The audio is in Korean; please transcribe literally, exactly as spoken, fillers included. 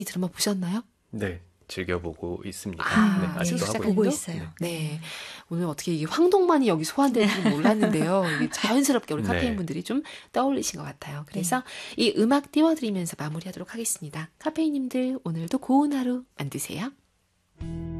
드라마 보셨나요? 네, 즐겨보고 있습니다. 아, 네, 아직도 시작 하고 보고 있고요. 있어요. 네. 오늘 어떻게 이게 황동만이 여기 소환되는지 몰랐는데요. 이게 자연스럽게 우리 네. 카페인 분들이 좀 떠올리신 것 같아요. 그래서 이 음악 띄워드리면서 마무리하도록 하겠습니다. 카페인님들 오늘도 고운 하루 만드세요.